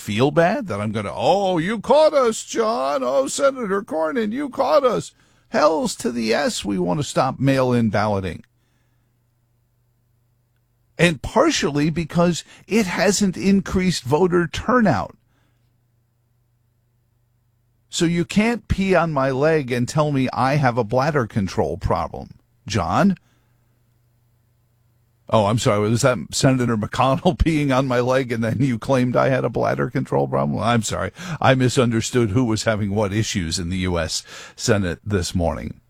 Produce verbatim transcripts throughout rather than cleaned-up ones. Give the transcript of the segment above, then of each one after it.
feel bad that I'm going to, oh, you caught us, John. Oh, Senator Cornyn, you caught us. Hells to the yes, we want to stop mail-in balloting. And partially because it hasn't increased voter turnout. So you can't pee on my leg and tell me I have a bladder control problem, John. Oh, I'm sorry. Was that Senator McConnell peeing on my leg and then you claimed I had a bladder control problem? I'm sorry. I misunderstood who was having what issues in the U S Senate this morning.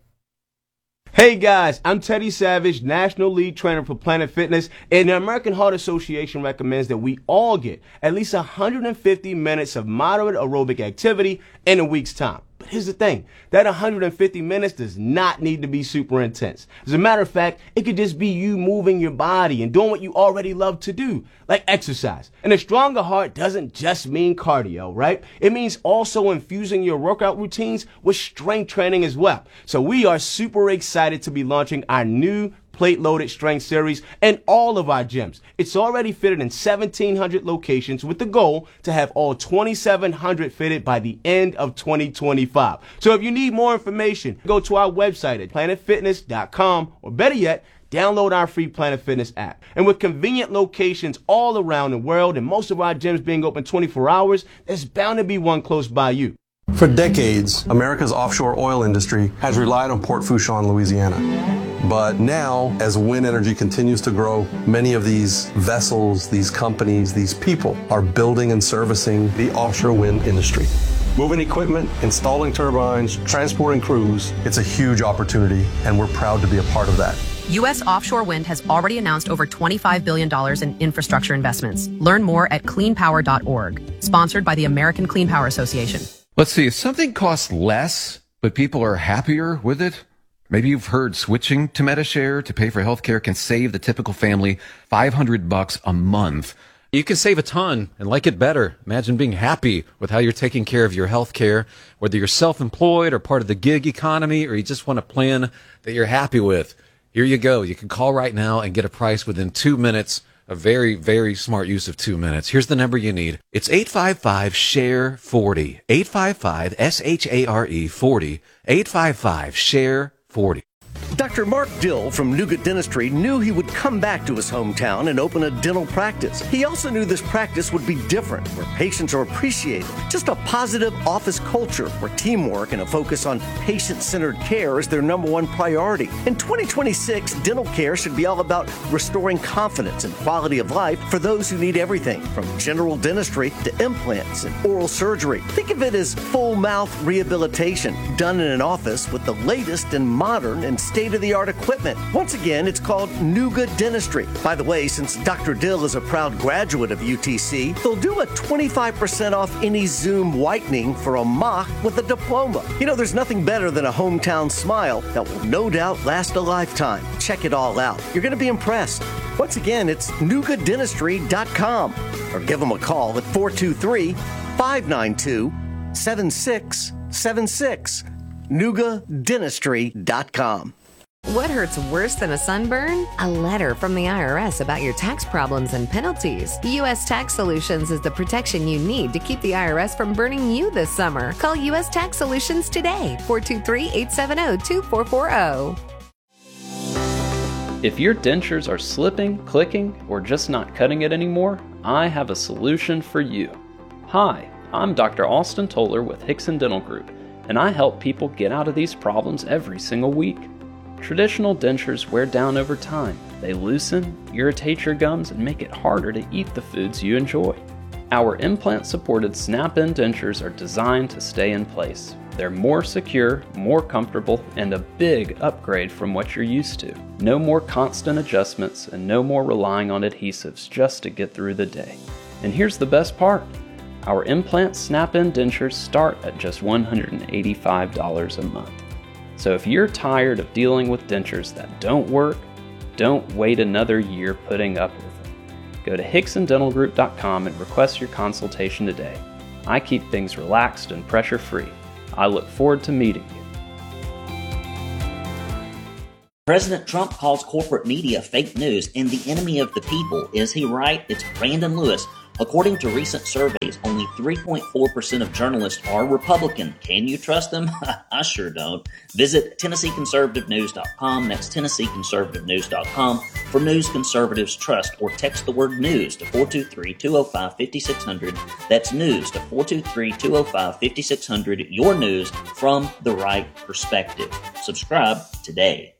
Hey guys, I'm Teddy Savage, National Lead Trainer for Planet Fitness, and the American Heart Association recommends that we all get at least one hundred fifty minutes of moderate aerobic activity in a week's time. But here's the thing, that one hundred fifty minutes does not need to be super intense. As a matter of fact, it could just be you moving your body and doing what you already love to do, like exercise. And a stronger heart doesn't just mean cardio, right? It means also infusing your workout routines with strength training as well. So we are super excited to be launching our new plate-loaded strength series in all of our gyms. It's already fitted in seventeen hundred locations with the goal to have all twenty-seven hundred fitted by the end of twenty twenty-five. So if you need more information, go to our website at planet fitness dot com, or better yet, download our free Planet Fitness app. And with convenient locations all around the world and most of our gyms being open twenty-four hours, there's bound to be one close by you. For decades, America's offshore oil industry has relied on Port Fourchon, Louisiana. But now, as wind energy continues to grow, many of these vessels, these companies, these people are building and servicing the offshore wind industry. Moving equipment, installing turbines, transporting crews, it's a huge opportunity, and we're proud to be a part of that. U S offshore wind has already announced over twenty-five billion dollars in infrastructure investments. Learn more at clean power dot org. Sponsored by the American Clean Power Association. Let's see, if something costs less, but people are happier with it, maybe you've heard switching to Medi-Share to pay for healthcare can save the typical family five hundred bucks a month. You can save a ton and like it better. Imagine being happy with how you're taking care of your health care, whether you're self-employed or part of the gig economy, or you just want a plan that you're happy with. Here you go. You can call right now and get a price within two minutes. A very, very smart use of two minutes. Here's the number you need. It's eight five five, S H A R E forty. eight five five, S H A R E forty. eight five five, S H A R E forty. Doctor Mark Dill from Nougat Dentistry knew he would come back to his hometown and open a dental practice. He also knew this practice would be different, where patients are appreciated. Just a positive office culture where teamwork and a focus on patient-centered care is their number one priority. In twenty twenty-six, dental care should be all about restoring confidence and quality of life for those who need everything, from general dentistry to implants and oral surgery. Think of it as full mouth rehabilitation done in an office with the latest and modern and state-of-the-art equipment. Once again, it's called Nougat Dentistry. By the way, since Doctor Dill is a proud graduate of U T C, they'll do a twenty-five percent off any Zoom whitening for a mock with a diploma. You know, there's nothing better than a hometown smile that will no doubt last a lifetime. Check it all out. You're going to be impressed. Once again, it's nougat dentistry dot com, or give them a call at four two three, five nine two, seven six seven six. nougat dentistry dot com. What hurts worse than a sunburn? A letter from the I R S about your tax problems and penalties. U S Tax Solutions is the protection you need to keep the I R S from burning you this summer. Call U S Tax Solutions today, four two three, eight seven zero, two four four zero. If your dentures are slipping, clicking, or just not cutting it anymore, I have a solution for you. Hi, I'm Doctor Austin Toller with Hickson Dental Group, and I help people get out of these problems every single week. Traditional dentures wear down over time. They loosen, irritate your gums, and make it harder to eat the foods you enjoy. Our implant-supported snap-in dentures are designed to stay in place. They're more secure, more comfortable, and a big upgrade from what you're used to. No more constant adjustments and no more relying on adhesives just to get through the day. And here's the best part. Our implant snap-in dentures start at just one hundred eighty-five dollars a month. So if you're tired of dealing with dentures that don't work, don't wait another year putting up with them. Go to hickson dental group dot com and request your consultation today. I keep things relaxed and pressure-free. I look forward to meeting you. President Trump calls corporate media fake news and the enemy of the people. Is he right? It's Brandon Lewis According to recent surveys, only three point four percent of journalists are Republican. Can you trust them? I sure don't. Visit Tennessee Conservative News dot com. That's Tennessee Conservative News dot com for news conservatives trust, or text the word news to four two three, two oh five, five six zero zero. That's news to four two three, two oh five, five six zero zero. Your news from the right perspective. Subscribe today.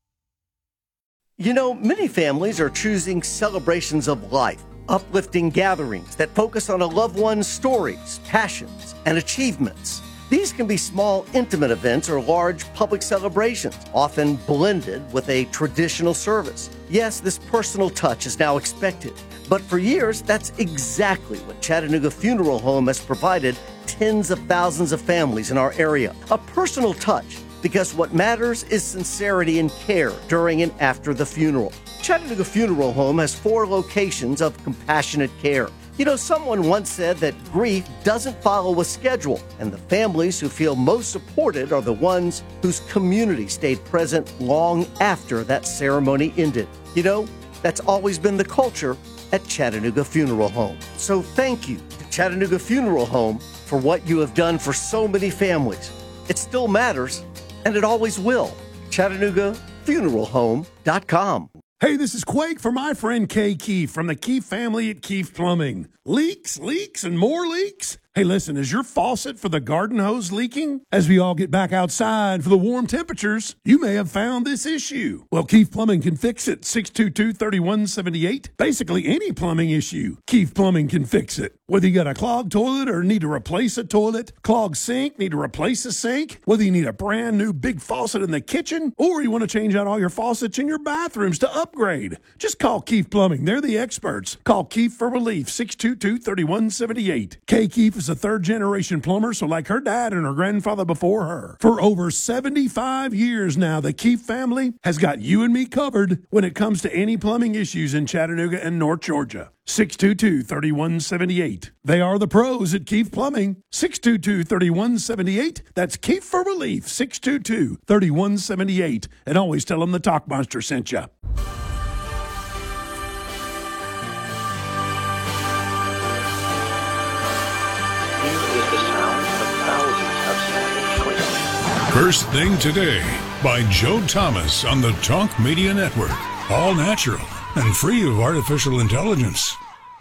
You know, many families are choosing celebrations of life, uplifting gatherings that focus on a loved one's stories, passions, and achievements. These can be small, intimate events or large public celebrations, often blended with a traditional service. Yes, this personal touch is now expected, but for years, that's exactly what Chattanooga Funeral Home has provided tens of thousands of families in our area. A personal touch, because what matters is sincerity and care during and after the funeral. Chattanooga Funeral Home has four locations of compassionate care. You know, someone once said that grief doesn't follow a schedule, and the families who feel most supported are the ones whose community stayed present long after that ceremony ended. You know, that's always been the culture at Chattanooga Funeral Home. So thank you to Chattanooga Funeral Home for what you have done for so many families. It still matters, and it always will. Chattanooga Funeral Home dot com. Hey, this is Quake for my friend Kay Keefe from the Keefe family at Keefe Plumbing. Leaks, leaks, and more leaks? Hey, listen, is your faucet for the garden hose leaking? As we all get back outside for the warm temperatures, you may have found this issue. Well, Keefe Plumbing can fix it. six two two, three one seven eight. Basically, any plumbing issue, Keefe Plumbing can fix it. Whether you got a clogged toilet or need to replace a toilet, clogged sink, need to replace a sink, whether you need a brand new big faucet in the kitchen, or you want to change out all your faucets in your bathrooms to upgrade, just call Keefe Plumbing. They're the experts. Call Keefe for relief, six two two, three one seven eight. Kay Keefe is a third-generation plumber, so like her dad and her grandfather before her. For over seventy-five years now, the Keefe family has got you and me covered when it comes to any plumbing issues in Chattanooga and North Georgia. six two two, three one seven eight. They are the pros at Keefe Plumbing. six two two, three one seven eight. That's Keefe for relief, six two two, three one seven eight. And always tell them the Talk Monster sent you. First Thing Today by Joe Thomas on the Talk Media Network. All natural and free of artificial intelligence.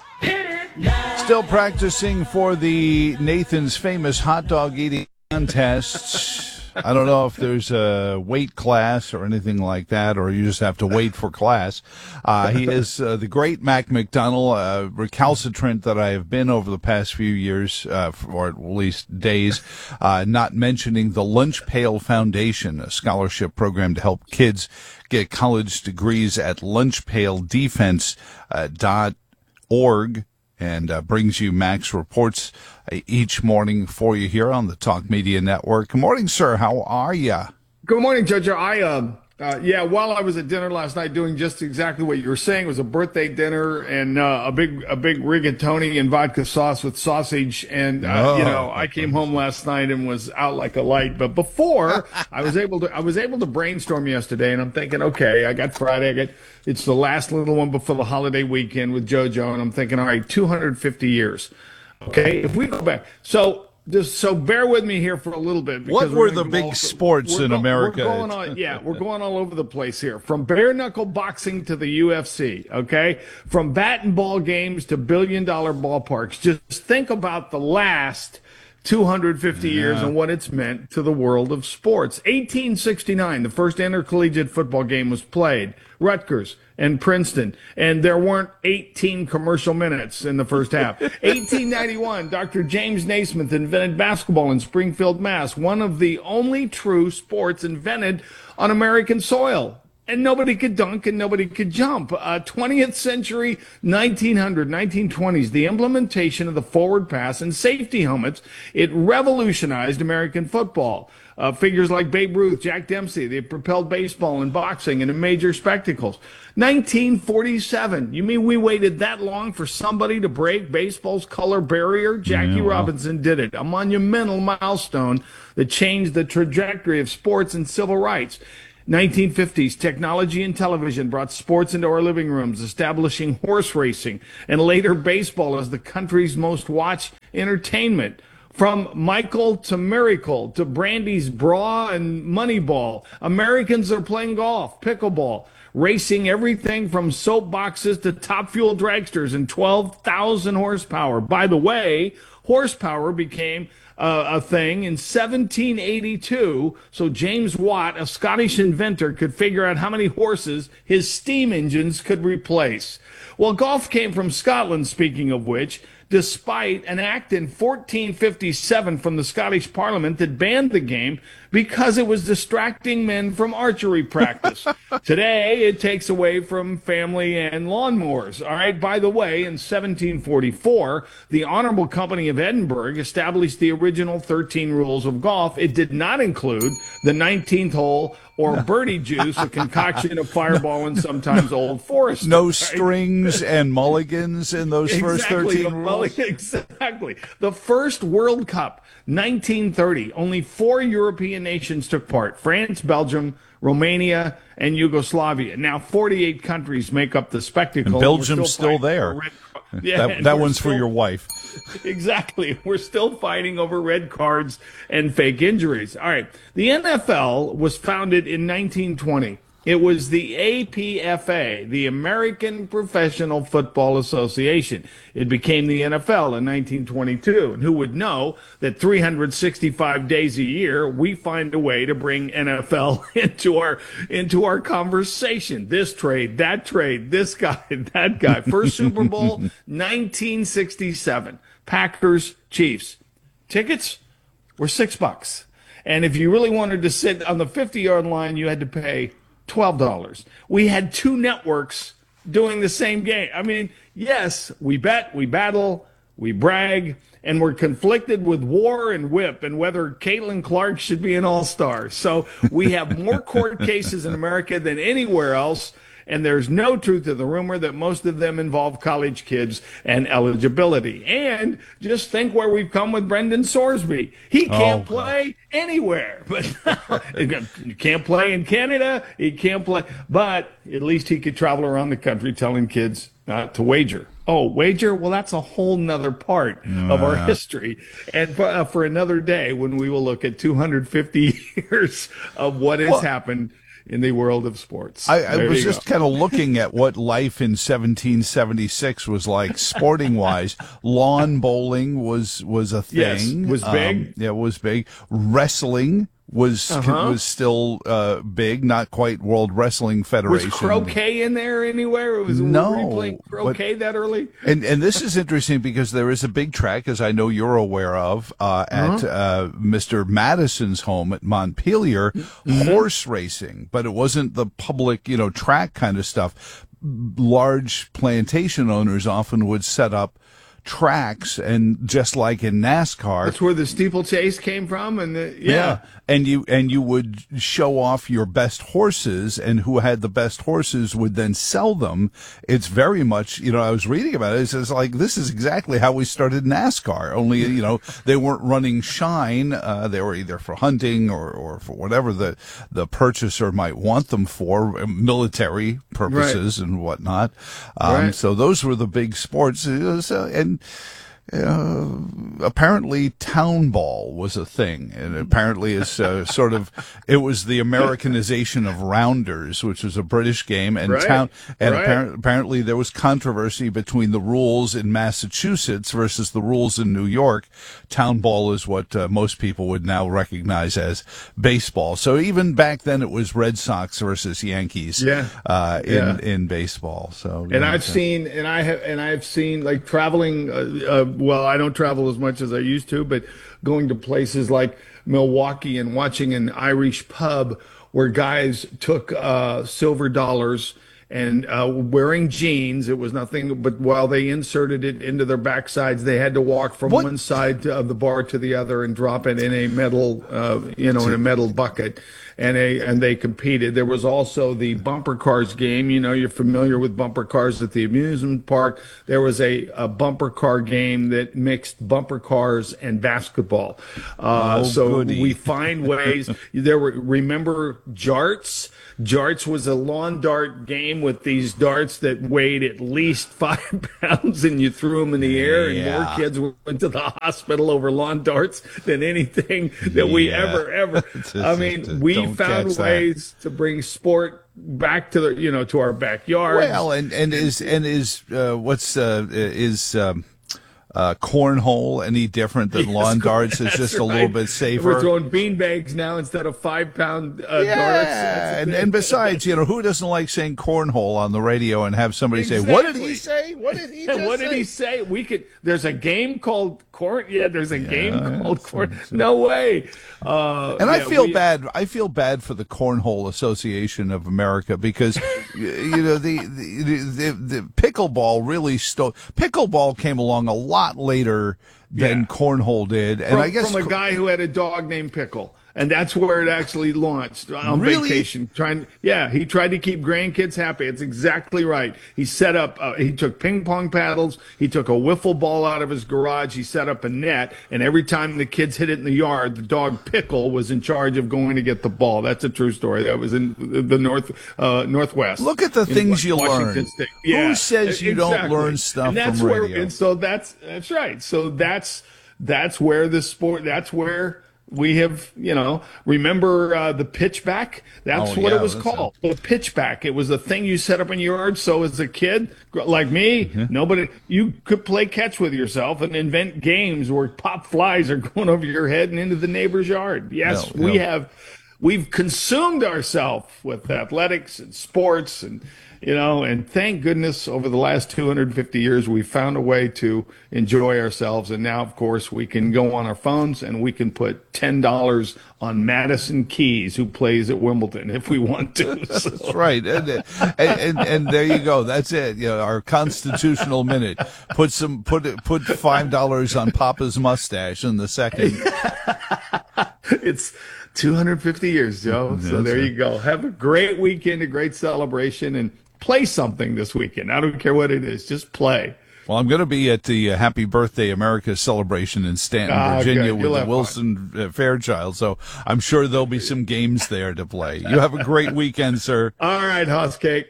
Still practicing for the Nathan's Famous Hot Dog Eating Contest. I don't know if there's a weight class or anything like that, or you just have to wait for class. Uh, he is uh, the great Mac McDonald, uh, recalcitrant that I have been over the past few years, uh, or at least days, uh, not mentioning the Lunch Pail Foundation, a scholarship program to help kids get college degrees at lunch pail defense dot org. And uh, brings you Mac's reports uh, each morning for you here on the Talk Media Network. Good morning, sir. How are you? Good morning, Judge. I, uh, uh, yeah, while I was at dinner last night doing just exactly what you were saying, it was a birthday dinner and uh, a big a big rigatoni and vodka sauce with sausage. And, uh, oh, you know, I came home last night and was out like a light. But before, I was able to I was able to brainstorm yesterday, and I'm thinking, okay, I got Friday, I got it's the last little one before the holiday weekend with JoJo, and I'm thinking, all right, two hundred fifty years. Okay, if we go back. So just so bear with me here for a little bit. What were the big sports in go, America? We're going on, yeah, we're going all over the place here. From bare knuckle boxing to the U F C, okay? From bat and ball games to billion dollar ballparks. Just think about the last two hundred fifty yeah. years and what it's meant to the world of sports. eighteen sixty-nine, the first intercollegiate football game was played. Rutgers and Princeton, and there weren't eighteen commercial minutes in the first half. eighteen ninety-one, Doctor James Naismith invented basketball in Springfield, Mass., one of the only true sports invented on American soil. And nobody could dunk and nobody could jump. Uh, twentieth century, nineteen hundred, nineteen twenties, the implementation of the forward pass and safety helmets, it revolutionized American football. Uh, figures like Babe Ruth, Jack Dempsey, they propelled baseball and boxing into major spectacles. nineteen forty-seven, you mean we waited that long for somebody to break baseball's color barrier? Jackie yeah, well. Robinson did it, a monumental milestone that changed the trajectory of sports and civil rights. nineteen fifties, technology and television brought sports into our living rooms, establishing horse racing and later baseball as the country's most watched entertainment. From Michael to Miracle to Brandy's Bra and Moneyball, Americans are playing golf, pickleball, racing everything from soap boxes to Top Fuel dragsters and twelve thousand horsepower. By the way, horsepower became uh, a thing in seventeen eighty-two, so James Watt, a Scottish inventor, could figure out how many horses his steam engines could replace. Well, golf came from Scotland, speaking of which, despite an act in fourteen fifty-seven from the Scottish Parliament that banned the game because it was distracting men from archery practice. Today, it takes away from family and lawnmowers. All right, by the way, in seventeen forty-four, the Honorable Company of Edinburgh established the original thirteen rules of golf. It did not include the nineteenth hole or birdie juice, a concoction of Fireball and sometimes Old Forester. No right? strings and mulligans in those exactly, first thirteen the rules? mulligan, exactly. The first World Cup, nineteen thirty, only four European nations took part: France, Belgium, Romania, and Yugoslavia. Now forty-eight countries make up the spectacle. And Belgium's still, still there. Red, yeah, that that one's still, for your wife. Exactly. We're still fighting over red cards and fake injuries. All right. The N F L was founded in nineteen twenty. It was the A P F A, the American Professional Football Association. It became the N F L in nineteen twenty-two. And who would know that three hundred sixty-five days a year, we find a way to bring N F L into our into our conversation. This trade, that trade, this guy, that guy. First Super Bowl, nineteen sixty-seven. Packers, Chiefs. Tickets were six bucks. And if you really wanted to sit on the fifty-yard line, you had to pay twelve dollars. We had two networks doing the same game. I mean, yes, we bet, we battle, we brag, and we're conflicted with war and whip and whether Caitlin Clark should be an all-star. So we have more court cases in America than anywhere else, and there's no truth to the rumor that most of them involve college kids and eligibility. And just think where we've come with Brendan Sorsby. He can't oh, play anywhere, but he can't play in Canada. He can't play, but at least he could travel around the country telling kids not to wager. Oh, wager? Well, that's a whole nother part uh, of our history. And for, uh, for another day when we will look at two hundred fifty years of what has well, happened in the world of sports. I, I was just kind of looking at what life in seventeen seventy-six was like, sporting wise. Lawn bowling was was a thing. Yes, was big. Um, yeah, it was big. Wrestling was uh-huh. was still uh, big. Not quite World Wrestling Federation. Was croquet in there anywhere? It was no. Were you playing croquet but, that early? And and this is interesting because there is a big track, as I know you're aware of, uh, at uh-huh. uh, Mister Madison's home at Montpelier, mm-hmm. horse racing, but it wasn't the public, you know, track kind of stuff. Large plantation owners often would set up tracks, and just like in NASCAR, that's where the steeplechase came from. And the, yeah. yeah and you and you would show off your best horses, and who had the best horses would then sell them. It's very much, you know, I was reading about it, it's just like, this is exactly how we started NASCAR, only, you know, they weren't running shine, uh, they were either for hunting or, or for whatever the the purchaser might want them for, military purposes, right. and whatnot. Um, right. So those were the big sports, and Uh, apparently town ball was a thing, and apparently it's uh, sort of, it was the Americanization of rounders, which was a British game, and right. town and right. appar- apparently there was controversy between the rules in Massachusetts versus the rules in New York. Town ball is what uh, most people would now recognize as baseball. So even back then it was Red Sox versus Yankees yeah. uh, in yeah. in baseball. So and know, I've so. seen and I have and I've seen like traveling. Uh, uh, well, I don't travel as much as I used to, but going to places like Milwaukee and watching an Irish pub where guys took uh, silver dollars and uh, wearing jeans. It was nothing but while they inserted it into their backsides, they had to walk from What? one side of the bar to the other and drop it in a metal, uh, you know, in a metal bucket. And a and they competed. There was also the bumper cars game. You know, you're familiar with bumper cars at the amusement park. There was a, a bumper car game that mixed bumper cars and basketball. Uh, Oh, so goody. we find ways. There were remember jarts. Jarts was a lawn dart game with these darts that weighed at least five pounds, and you threw them in the air. And Yeah. more kids went to the hospital over lawn darts than anything that we Yeah. ever ever. Just- I mean, just we don't found catch that. ways to bring sport back to the you know to our backyard. Well, and and is and is uh, what's uh, is um, uh, cornhole any different than Yes, lawn darts? It's that's just a right. little bit safer. We're throwing bean bags now instead of five pound uh, yeah, darts. That's and, the and thing. besides, you know, who doesn't like saying cornhole on the radio and have somebody say, "What did he say? What did he just what did say?" he say? We could. There's a game called corn. Yeah, there's a game yeah, called corn. No way. Uh, And I yeah, feel we- bad. I feel bad for the Cornhole Association of America because, y- you know, the the, the the pickleball really stole. Pickleball came along a lot later than Yeah. cornhole did, and from, I guess from a guy who had a dog named Pickle. And that's where it actually launched on Really? vacation. Trying, yeah, he tried to keep grandkids happy. It's exactly right. He set up, uh, he took ping pong paddles. He took a wiffle ball out of his garage. He set up a net, and every time the kids hit it in the yard, the dog Pickle was in charge of going to get the ball. That's a true story. That was in the north, uh, northwest. Look at the in things you Washington learn. State. Who Yeah, says you don't exactly. learn stuff and that's from where, radio? And so that's that's right. So that's that's where the sport. That's where. We have, you know, remember uh, the pitchback? That's Oh, what yeah, it was that's called. The pitchback. It was a thing you set up in your yard. So as a kid, like me, Mm-hmm. nobody, you could play catch with yourself and invent games where pop flies are going over your head and into the neighbor's yard. Yes, No, we no. have, we've consumed ourselves with athletics and sports and, you know, and thank goodness over the last two hundred fifty years, we found a way to enjoy ourselves. And now, of course, we can go on our phones and we can put ten dollars on Madison Keys, who plays at Wimbledon, if we want to. So- That's right, and, and, and and there you go. That's it. You know, our constitutional minute. Put some put it- put five dollars on Papa's mustache in the second. It's two hundred fifty years, Joe. So That's there right. you go. Have a great weekend, a great celebration, and play something this weekend. I don't care what it is, just play. Well, I'm going to be at the uh, Happy Birthday America celebration in Stanton, Ah, Virginia, good. with You'll the have Wilson uh, Fairchild. So I'm sure there'll be some games there to play. You have a great weekend, sir. All right, Hoss Cake.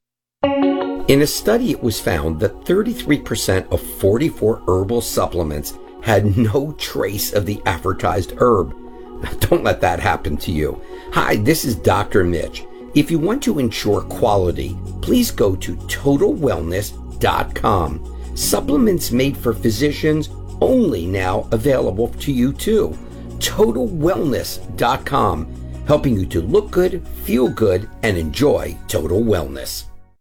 In a study, it was found that thirty-three percent of forty-four herbal supplements had no trace of the advertised herb. Don't let that happen to you. Hi, this is Doctor Mitch. If you want to ensure quality, please go to total wellness dot com. Supplements made for physicians only now available to you too. total wellness dot com, helping you to look good, feel good, and enjoy total wellness.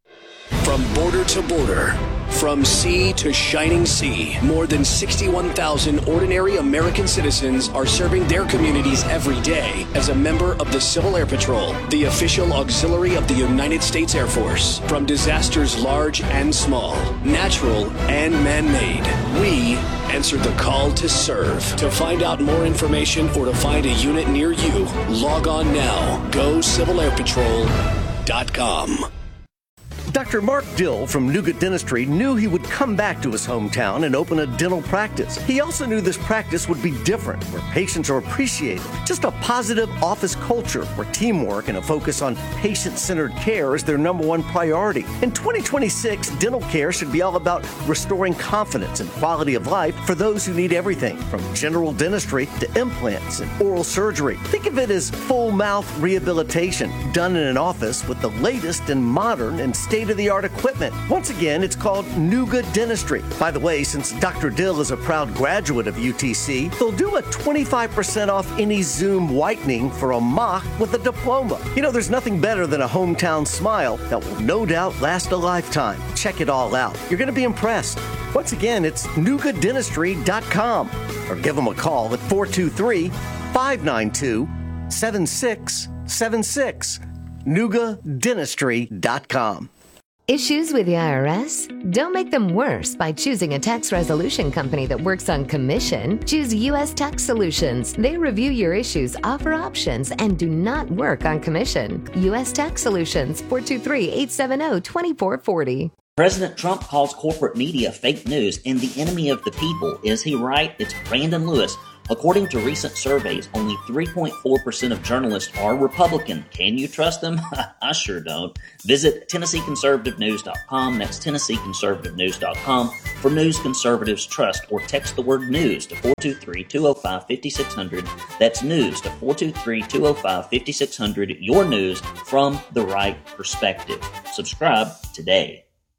From border to border, from sea to shining sea, more than sixty-one thousand ordinary American citizens are serving their communities every day as a member of the Civil Air Patrol, the official auxiliary of the United States Air Force. From disasters large and small, natural and man-made, we answer the call to serve. To find out more information or to find a unit near you, log on now. go civil air patrol dot com. Doctor Mark Dill from Nougat Dentistry knew he would come back to his hometown and open a dental practice. He also knew this practice would be different, where patients are appreciated. Just a positive office culture where teamwork and a focus on patient-centered care is their number one priority. In twenty twenty-six, dental care should be all about restoring confidence and quality of life for those who need everything from general dentistry to implants and oral surgery. Think of it as full mouth rehabilitation done in an office with the latest and modern and state-of-the-art equipment. Once again, it's called Nougat Dentistry. By the way, since Doctor Dill is a proud graduate of U T C, they'll do a twenty-five percent off any Zoom whitening for a mock with a diploma. You know, there's nothing better than a hometown smile that will no doubt last a lifetime. Check it all out. You're going to be impressed. Once again, it's nougat dentistry dot com or give them a call at four two three, five nine two, seven six seven six. nougat dentistry dot com. Issues with the I R S? Don't make them worse by choosing a tax resolution company that works on commission. Choose U S Tax Solutions. They review your issues, offer options, and do not work on commission. U S Tax Solutions, four two three, eight seven zero, two four four zero. President Trump calls corporate media fake news and the enemy of the people. Is he right? It's Brandon Lewis. According to recent surveys, only three point four percent of journalists are Republican. Can you trust them? I sure don't. Visit Tennessee Conservative News dot com. That's Tennessee Conservative News dot com for news conservatives trust, or text the word news to four two three, two zero five, five six zero zero. That's news to four two three, two zero five, five six zero zero. Your news from the right perspective. Subscribe today.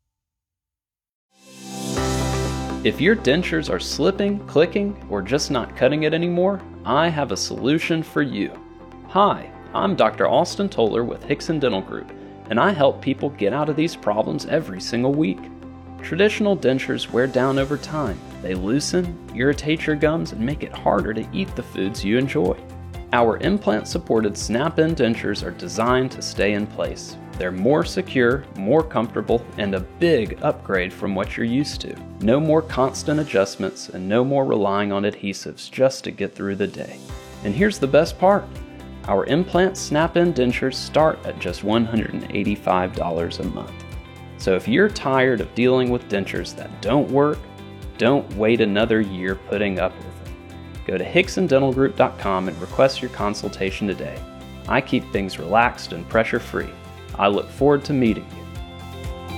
If your dentures are slipping, clicking, or just not cutting it anymore, I have a solution for you. Hi, I'm Doctor Austin Toller with Hickson Dental Group, and I help people get out of these problems every single week. Traditional dentures wear down over time. They loosen, irritate your gums, and make it harder to eat the foods you enjoy. Our implant-supported snap-in dentures are designed to stay in place. They're more secure, more comfortable, and a big upgrade from what you're used to. No more constant adjustments and no more relying on adhesives just to get through the day. And here's the best part. Our implant snap-in dentures start at just one hundred eighty-five dollars a month. So if you're tired of dealing with dentures that don't work, don't wait another year putting up with them. Go to Hickson Dental Group dot com and request your consultation today. I keep things relaxed and pressure-free. I look forward to meeting you.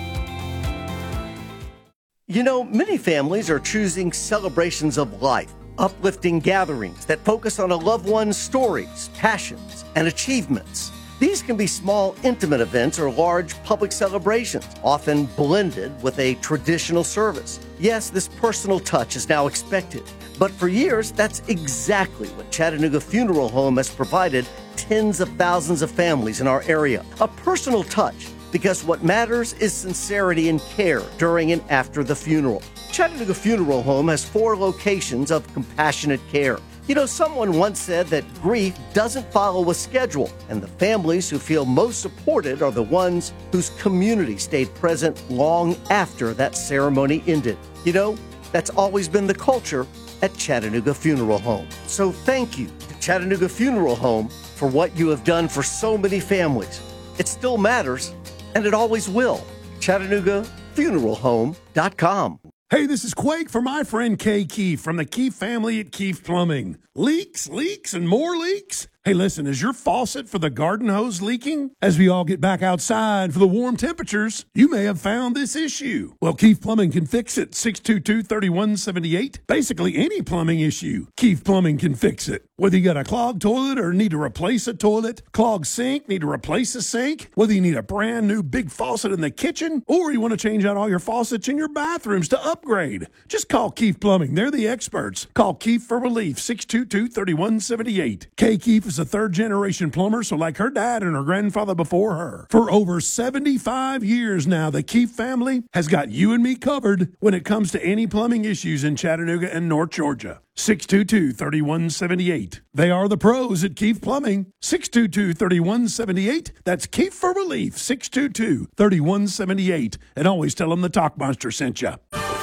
You know, many families are choosing celebrations of life, uplifting gatherings that focus on a loved one's stories, passions, and achievements. These can be small, intimate events or large public celebrations, often blended with a traditional service. Yes, this personal touch is now expected, but for years, that's exactly what Chattanooga Funeral Home has provided tens of thousands of families in our area. A personal touch, because what matters is sincerity and care during and after the funeral. Chattanooga Funeral Home has four locations of compassionate care. You know, someone once said that grief doesn't follow a schedule, and the families who feel most supported are the ones whose community stayed present long after that ceremony ended. You know, that's always been the culture at Chattanooga Funeral Home. So thank you to Chattanooga Funeral Home for what you have done for so many families. It still matters, and it always will. Chattanooga Funeral Home dot com. Hey, this is Quake for my friend Kay Keefe from the Keefe family at Keefe Plumbing. Leaks, leaks, and more leaks? Hey, listen, is your faucet for the garden hose leaking? As we all get back outside for the warm temperatures, you may have found this issue. Well, Keefe Plumbing can fix it. six two two, three one seven eight. Basically, any plumbing issue, Keefe Plumbing can fix it. Whether you got a clogged toilet or need to replace a toilet, clogged sink, need to replace a sink, whether you need a brand new big faucet in the kitchen, or you want to change out all your faucets in your bathrooms to upgrade, just call Keefe Plumbing. They're the experts. Call Keefe for relief, six two two, three one seven eight. Kay Keefe is a third-generation plumber, so like her dad and her grandfather before her. For over seventy-five years now, the Keefe family has got you and me covered when it comes to any plumbing issues in Chattanooga and North Georgia. six two two, three one seven eight. They are the pros at Keefe Plumbing. six two two, three one seven eight. That's Keefe for relief, six two two, three one seven eight. And always tell them the Talk Monster sent you.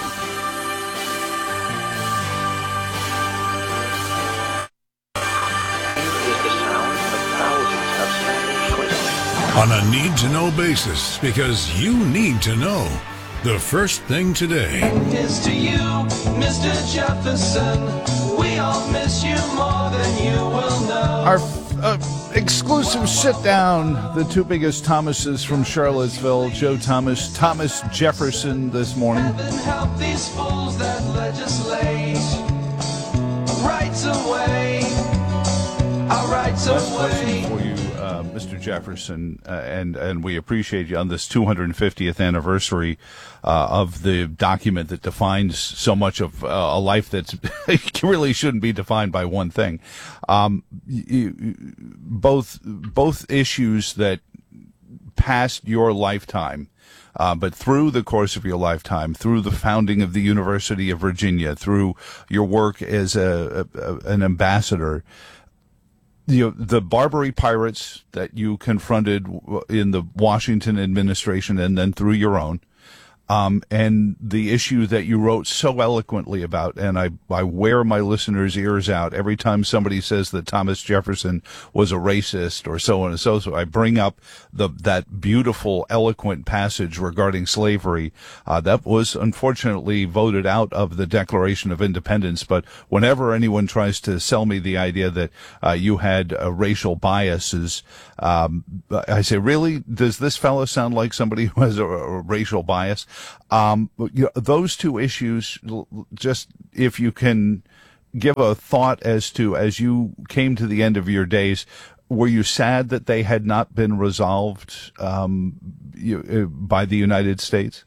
On a need-to-know basis, because you need to know. The first thing today. Here's to you, Mister Jefferson. We all miss you more than you will know. Our uh, exclusive sit-down, the two biggest Thomases from Charlottesville, Joe Thomas, Thomas Jefferson this morning. Heaven help these fools that legislate. Rights away, our rights Last away. question for you, uh, Mister Jefferson, uh, and and we appreciate you on this two hundred fiftieth anniversary uh, of the document that defines so much of uh, a life that's really shouldn't be defined by one thing. Um, you, both both issues that passed your lifetime. Uh, but through the course of your lifetime, through the founding of the University of Virginia, through your work as a, a, an ambassador, you know, the Barbary pirates that you confronted in the Washington administration and then through your own, um, and the issue that you wrote so eloquently about, and I, I wear my listeners' ears out every time somebody says that Thomas Jefferson was a racist or so on and so forth. I bring up the that beautiful, eloquent passage regarding slavery. Uh, that was unfortunately voted out of the Declaration of Independence, but whenever anyone tries to sell me the idea that uh, you had uh, racial biases, um, I say, really? Does this fellow sound like somebody who has a, a racial bias? Um, you know, those two issues, just if you can give a thought as to, as you came to the end of your days, were you sad that they had not been resolved um, you, by the United States?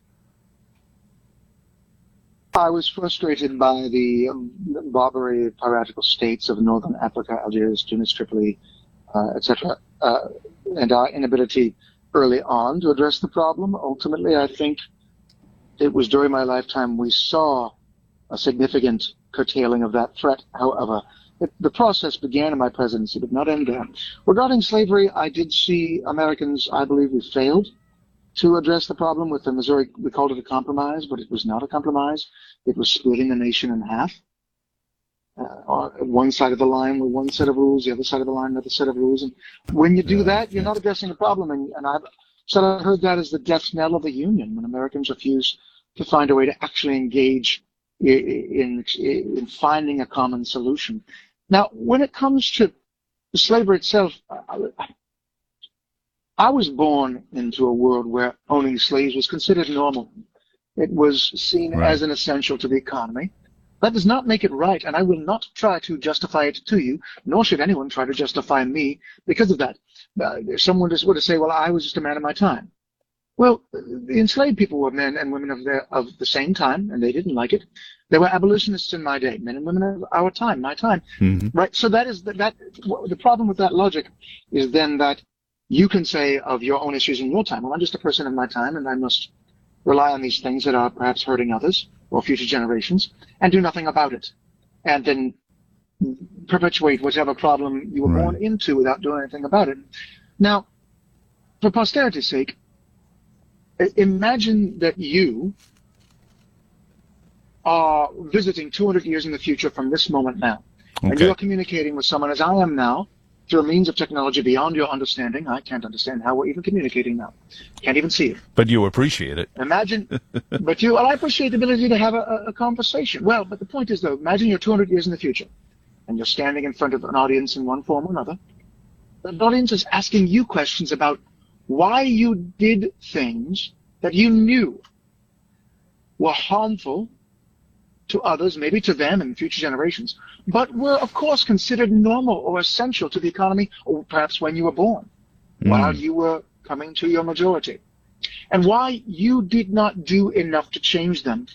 I was frustrated by the um, Barbary piratical states of northern Africa, Algiers, Tunis, Tripoli, uh, et cetera, uh, and our inability early on to address the problem. Ultimately, I think it was during my lifetime we saw a significant curtailing of that threat. However, it, the process began in my presidency, but not end there. Regarding slavery, I did see Americans, I believe we failed to address the problem with the Missouri. We called it a compromise, but it was not a compromise. It was splitting the nation in half. Uh, on one side of the line with one set of rules, the other side of the line another set of rules. And when you do yeah, that, you're yeah. not addressing the problem. And, and I've sort of heard that as the death knell of the Union, when Americans refuse to find a way to actually engage in, in, in finding a common solution. Now, when it comes to slavery itself, I, I was born into a world where owning slaves was considered normal. It was seen right. as an essential to the economy. That does not make it right, and I will not try to justify it to you, nor should anyone try to justify me because of that. Uh, if someone just were to say, well, I was just a man of my time. Well, the enslaved people were men and women of, their, of the same time, and they didn't like it. There were abolitionists in my day, men and women of our time, my time. Mm-hmm. Right? So that is the, that. The problem with that logic is then that you can say of your own issues in your time, well, I'm just a person of my time, and I must rely on these things that are perhaps hurting others or future generations, and do nothing about it, and then perpetuate whatever problem you were right. born into without doing anything about it. Now, for posterity's sake, imagine that you are visiting two hundred years in the future from this moment now, okay. and you are communicating with someone as I am now through a means of technology beyond your understanding. I can't understand how we're even communicating now. Can't even see it. But you appreciate it. Imagine, but you, well, I appreciate the ability to have a, a conversation. Well, but the point is, though, imagine you're two hundred years in the future, and you're standing in front of an audience in one form or another. The audience is asking you questions about why you did things that you knew were harmful to others, maybe to them and future generations, but were, of course, considered normal or essential to the economy, or perhaps when you were born, mm. while you were coming to your majority, and why you did not do enough to change them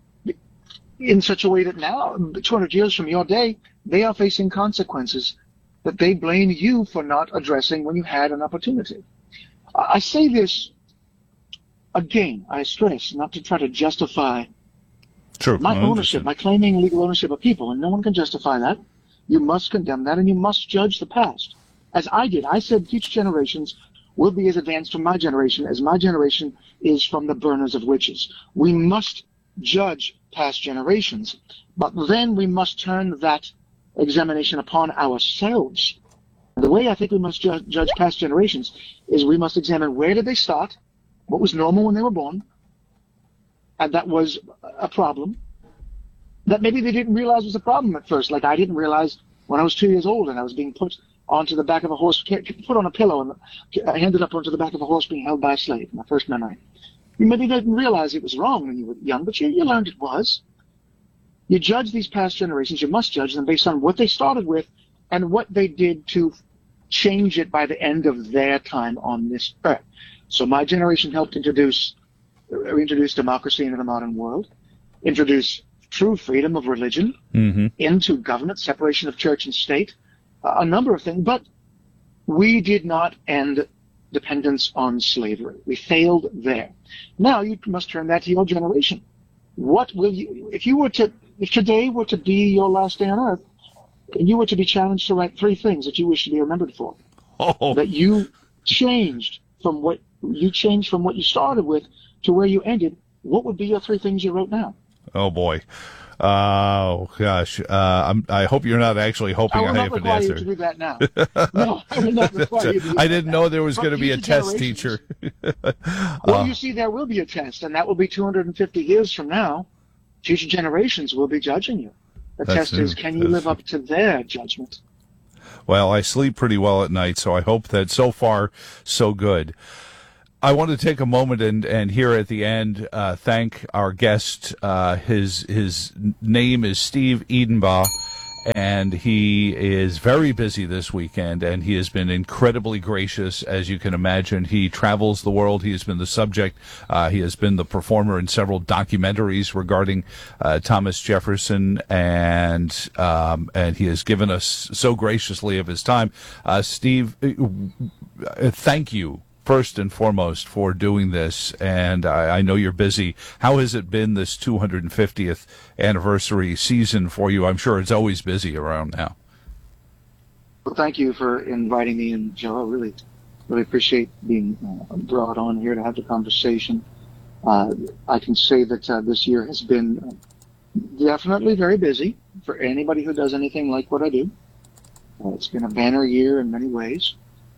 in such a way that now, two hundred years from your day, they are facing consequences that they blame you for not addressing when you had an opportunity. I say this, again, I stress, not to try to justify True. my ownership, my claiming legal ownership of people, and no one can justify that. You must condemn that, and you must judge the past. As I did, I said future generations will be as advanced from my generation as my generation is from the burners of witches. We must judge past generations, but then we must turn that examination upon ourselves. And the way I think we must ju- judge past generations is we must examine where did they start, what was normal when they were born, and that was a problem that maybe they didn't realize was a problem at first. Like I didn't realize when I was two years old and I was being put onto the back of a horse, put on a pillow and I ended up onto the back of a horse being held by a slave, my first memory. You maybe didn't realize it was wrong when you were young, but you, you learned it was. You judge these past generations, you must judge them based on what they started with and what they did to change it by the end of their time on this earth. So my generation helped introduce introduce democracy into the modern world, introduce true freedom of religion mm-hmm. into government, separation of church and state, uh, a number of things. But we did not end dependence on slavery. We failed there. Now you must turn that to your generation. What will you, if you were to, if today were to be your last day on earth, and you were to be challenged to write three things that you wish to be remembered for. Oh. That you changed from what you changed from what you started with to where you ended, what would be your three things you wrote now? Oh, boy. Oh, gosh. Uh, I'm, I hope you're not actually hoping I, I have will an not require answer. you to do that now. No, I will not require you to do I that didn't now. know there was But going to be a future test generations- teacher. Well, Uh, you see, there will be a test, and that will be two hundred fifty years from now. Future generations will be judging you. The That's test is, true. can you That's live up to their judgment? Well, I sleep pretty well at night, so I hope that so far, so good. I want to take a moment and, and here at the end uh, thank our guest. Uh, his his name is Steve Edenbaugh, and he is very busy this weekend, and he has been incredibly gracious, as you can imagine. He travels the world. He has been the subject. Uh, he has been the performer in several documentaries regarding uh, Thomas Jefferson, and um, and he has given us so graciously of his time. Uh, Steve, uh, thank you. First and foremost, for doing this, and I, I know you're busy. How has it been this two hundred fiftieth anniversary season for you? I'm sure it's always busy around now. Well, thank you for inviting me, and Joe, I really, really appreciate being uh, brought on here to have the conversation. Uh, I can say that uh, this year has been definitely very busy for anybody who does anything like what I do. Uh, it's been a banner year in many ways.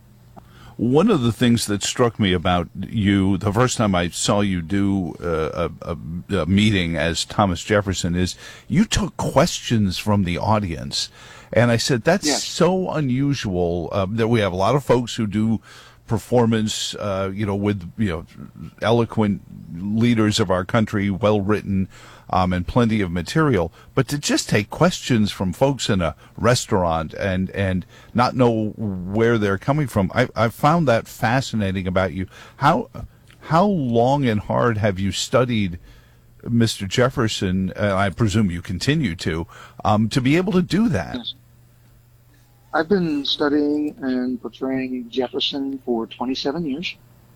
One of the things that struck me about you the first time I saw you do uh, a, a, a meeting as Thomas Jefferson is you took questions from the audience. And I said, that's Yes. so unusual uh, that we have a lot of folks who do performance, uh, you know, with, you know, eloquent leaders of our country, well written, um, and plenty of material. But to just take questions from folks in a restaurant and, and not know where they're coming from, I, I found that fascinating about you. How, how long and hard have you studied Mister Jefferson? Uh, I presume you continue to, um, to be able to do that. Yes. I've been studying and portraying Jefferson for twenty-seven years.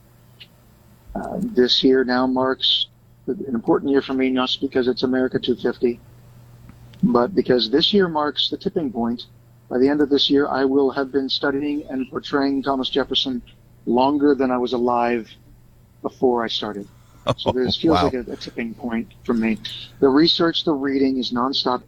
Uh, this year now marks an important year for me, not just because it's America two fifty, but because this year marks the tipping point. By the end of this year, I will have been studying and portraying Thomas Jefferson longer than I was alive before I started. So this feels wow. like a, a tipping point for me. The research, the reading is nonstop.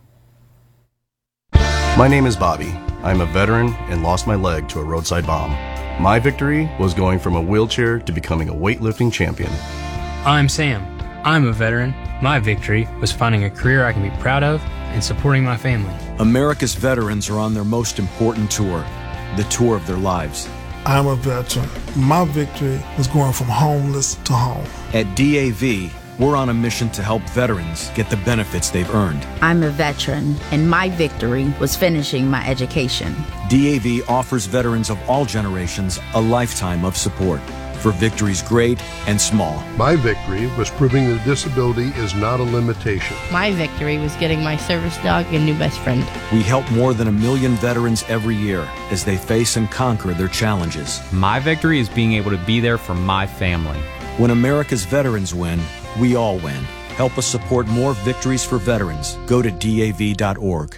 My name is Bobby. I'm a veteran and lost my leg to a roadside bomb. My victory was going from a wheelchair to becoming a weightlifting champion. I'm Sam. I'm a veteran. My victory was finding a career I can be proud of and supporting my family. America's veterans are on their most important tour, the tour of their lives. I'm a veteran. My victory was going from homeless to home. At D A V, we're on a mission to help veterans get the benefits they've earned. I'm a veteran, and my victory was finishing my education. D A V offers veterans of all generations a lifetime of support for victories great and small. My victory was proving that disability is not a limitation. My victory was getting my service dog a new best friend. We help more than a million veterans every year as they face and conquer their challenges. My victory is being able to be there for my family. When America's veterans win, we all win. Help us support more victories for veterans. Go to D A V dot org.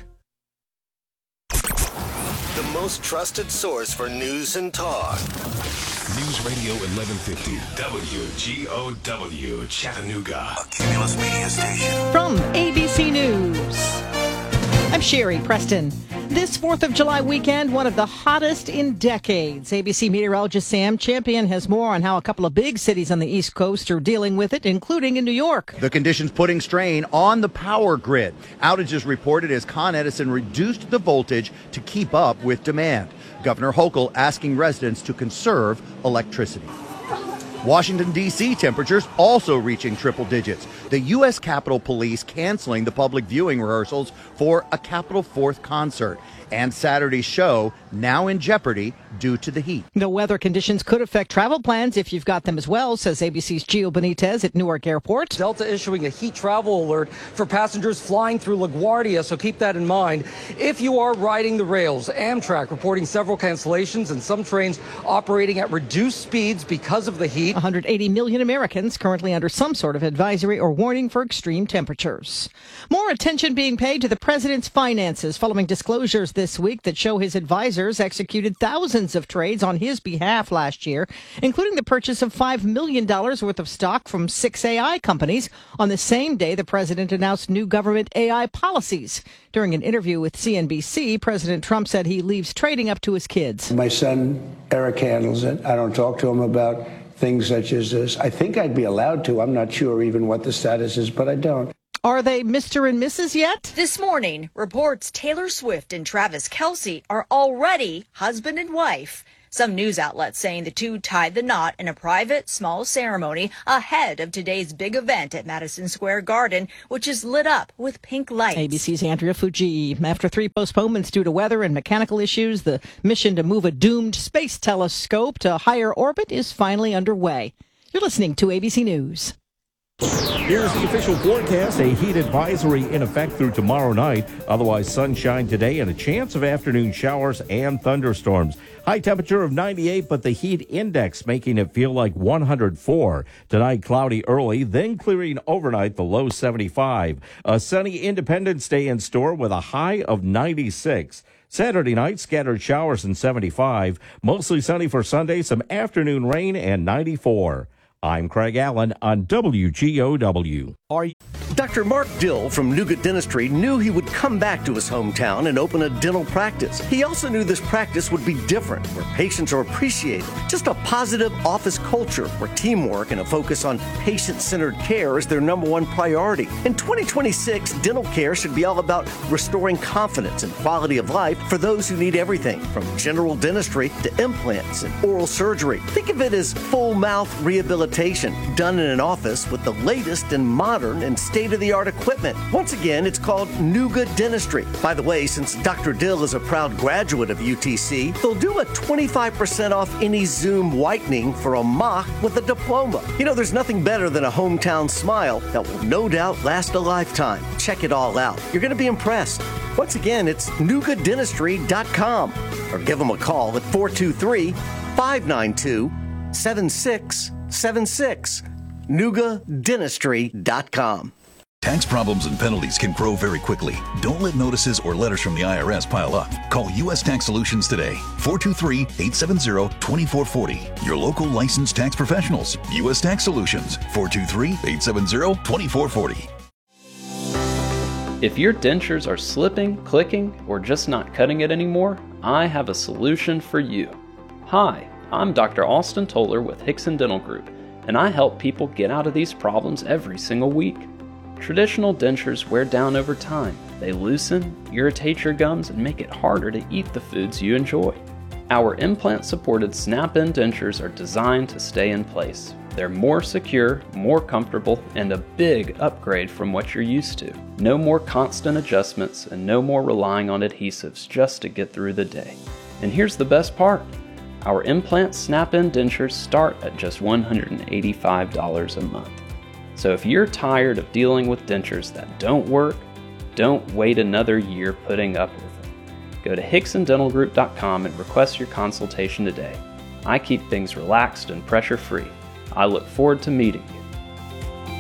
The most trusted source for news and talk. News Radio eleven fifty, W G O W, Chattanooga. A Cumulus Media Station. From A B C News, I'm Sherry Preston. This fourth of July weekend, one of the hottest in decades. A B C meteorologist Sam Champion has more on how a couple of big cities on the East Coast are dealing with it, including in New York. The conditions putting strain on the power grid. Outages reported as Con Edison reduced the voltage to keep up with demand. Governor Hochul asking residents to conserve electricity. Washington, D C temperatures also reaching triple digits. The U S Capitol Police canceling the public viewing rehearsals for a Capitol Fourth concert. And Saturday's show now in jeopardy due to the heat. The weather conditions could affect travel plans if you've got them as well, says A B C's Gio Benitez at Newark Airport. Delta issuing a heat travel alert for passengers flying through LaGuardia, so keep that in mind. If you are riding the rails, Amtrak reporting several cancellations and some trains operating at reduced speeds because of the heat. one hundred eighty million Americans currently under some sort of advisory or warning for extreme temperatures. More attention being paid to the president's finances following disclosures this week that show his advisors executed thousands of trades on his behalf last year, including the purchase of five million dollars worth of stock from six A I companies on the same day the president announced new government A I policies. During an interview with C N B C, President Trump said he leaves trading up to his kids. My son, Eric, handles it. I don't talk to him about things such as this. I think I'd be allowed to. I'm not sure even what the status is, but I don't. Are they Mister and Missus yet? This morning, reports Taylor Swift and Travis Kelce are already husband and wife. Some news outlets saying the two tied the knot in a private, small ceremony ahead of today's big event at Madison Square Garden, which is lit up with pink lights. A B C's Andrea Fujii. After three postponements due to weather and mechanical issues, the mission to move a doomed space telescope to higher orbit is finally underway. You're listening to A B C News. Here's the official forecast. A heat advisory in effect through tomorrow night. Otherwise, sunshine today and a chance of afternoon showers and thunderstorms. High temperature of ninety-eight, but the heat index making it feel like one hundred four. Tonight, cloudy early, then clearing overnight, the low seventy-five. A sunny Independence Day in store with a high of ninety-six. Saturday night, scattered showers and seventy-five. Mostly sunny for Sunday, some afternoon rain and ninety-four. I'm Craig Allen on W G O W. Are you- Doctor Mark Dill from Nougat Dentistry knew he would come back to his hometown and open a dental practice. He also knew this practice would be different, where patients are appreciated. Just a positive office culture where teamwork and a focus on patient-centered care is their number one priority. In twenty twenty-six, dental care should be all about restoring confidence and quality of life for those who need everything, from general dentistry to implants and oral surgery. Think of it as full mouth rehabilitation done in an office with the latest and modern and state-of-the-art equipment. Once again, it's called Nougat Dentistry. By the way, since Doctor Dill is a proud graduate of U T C, they'll do a twenty-five percent off any Zoom whitening for a mock with a diploma. You know, there's nothing better than a hometown smile that will no doubt last a lifetime. Check it all out. You're going to be impressed. Once again, it's nougat dentistry dot com or give them a call at four two three, five nine two, seven six seven six. nougat dentistry dot com. Tax problems and penalties can grow very quickly. Don't let notices or letters from the I R S pile up. Call U S Tax Solutions today. four two three, eight seven zero, two four four zero. Your local licensed tax professionals. U S Tax Solutions. four two three, eight seven zero, two four four zero. If your dentures are slipping, clicking, or just not cutting it anymore, I have a solution for you. Hi, I'm Doctor Austin Toller with Hickson Dental Group, and I help people get out of these problems every single week. Traditional dentures wear down over time. They loosen, irritate your gums, and make it harder to eat the foods you enjoy. Our implant-supported snap-in dentures are designed to stay in place. They're more secure, more comfortable, and a big upgrade from what you're used to. No more constant adjustments and no more relying on adhesives just to get through the day. And here's the best part. Our implant snap-in dentures start at just one hundred eighty-five dollars a month. So if you're tired of dealing with dentures that don't work, don't wait another year putting up with them. Go to hickson dental group dot com and request your consultation today. I keep things relaxed and pressure-free. I look forward to meeting you.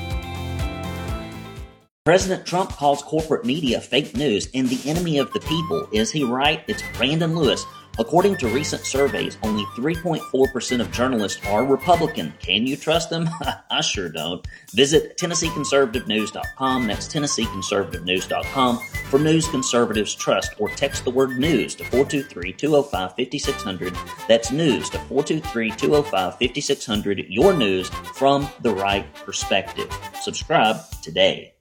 President Trump calls corporate media fake news and the enemy of the people. Is he right? It's Brandon Lewis. According to recent surveys, only three point four percent of journalists are Republican. Can you trust them? I sure don't. Visit Tennessee Conservative News dot com. That's Tennessee Conservative News dot com for news conservatives trust, or text the word news to four two three, two oh five, five six zero zero. That's news to four two three, two oh five, five six zero zero. Your news from the right perspective. Subscribe today.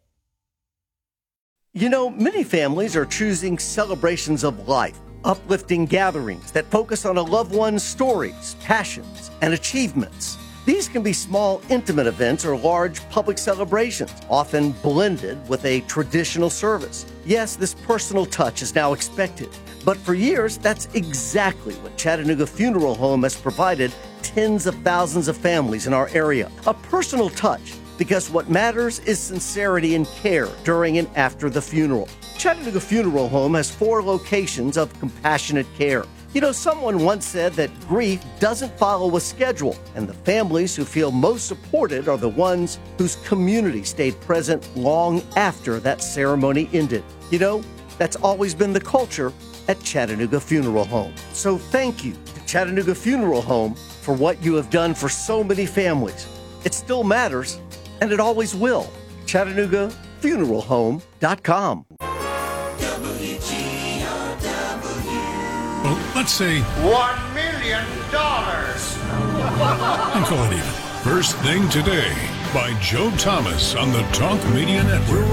You know, many families are choosing celebrations of life, uplifting gatherings that focus on a loved one's stories, passions, and achievements. These can be small, intimate events or large public celebrations, often blended with a traditional service. Yes, this personal touch is now expected, but for years, that's exactly what Chattanooga Funeral Home has provided tens of thousands of families in our area. A personal touch, because what matters is sincerity and care during and after the funeral. Chattanooga Funeral Home has four locations of compassionate care, You know, someone once said that grief doesn't follow a schedule, and the families who feel most supported are the ones whose community stayed present long after that ceremony ended. You know, that's always been the culture at Chattanooga Funeral Home. So thank you to Chattanooga Funeral Home for what you have done for so many families. It still matters, and it always will. Chattanooga Funeral Home dot com. Well, let's say One million dollars. and call it even. First Thing Today by Joe Thomas on the Talk Media Network.